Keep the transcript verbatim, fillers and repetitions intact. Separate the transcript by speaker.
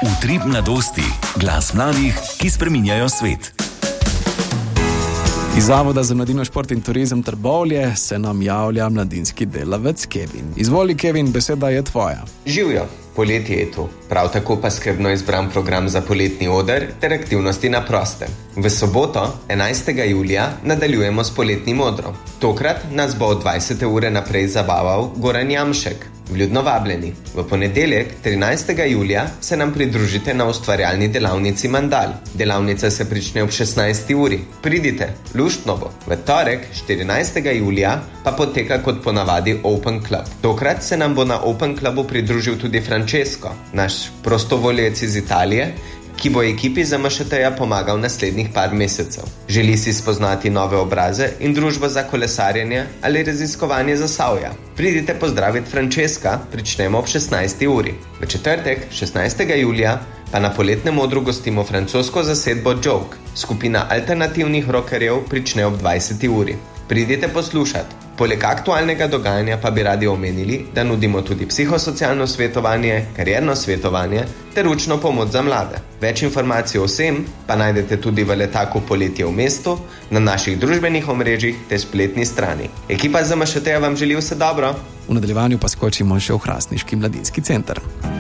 Speaker 1: Utrip mladosti. Glas mladih, ki spreminjajo svet.
Speaker 2: Iz Zavoda za mladino, šport in turizem Trbovlje se nam javlja mladinski delavec Kevin. Izvoli, Kevin, beseda je tvoja.
Speaker 3: Živjo, poletje je tu. Prav tako pa skrbno izbran program za poletni oder ter aktivnosti na prostem. V soboto, enajstega julija, nadaljujemo s poletnim odrom. Tokrat nas bo od dvajsete ure naprej zabaval Goran Jamšek. Vljudno vabljeni. V ponedeljek, trinajstega julija, se nam pridružite na ustvarjalni delavnici Mandal. Delavnica se prične ob šestnajsti uri. Pridite, luštno bo. V torek, štirinajstega julija, pa poteka kot ponavadi Open Club. Tokrat se nam bo na Open Clubu pridružil tudi Francesco, naš prostovoljec iz Italije, ki bo ekipi Z M Š T-ja pomagal naslednjih par mesecev. Želi si spoznati nove obraze in družbo za kolesarjenje ali raziskovanje Zasavja. Pridite pozdraviti Francesca, pričnemo ob šestnajsti uri. V četrtek, šestnajstega julija, pa na poletnem odru gostimo francosko zasedbo Joke. Skupina alternativnih rockerjev prične ob dvajseti uri. Pridite poslušati. Poleg aktualnega dogajanja pa bi radi omenili, da nudimo tudi psihosocialno svetovanje, karierno svetovanje ter učno pomoč za mlade. Več informacij o vsem pa najdete tudi v letaku Poletje v mestu, na naših družbenih omrežjih ter spletni strani. Ekipa Z M Š T-ja vam želi vse dobro.
Speaker 2: V nadaljevanju pa skočimo še v hrastniški mladinski center.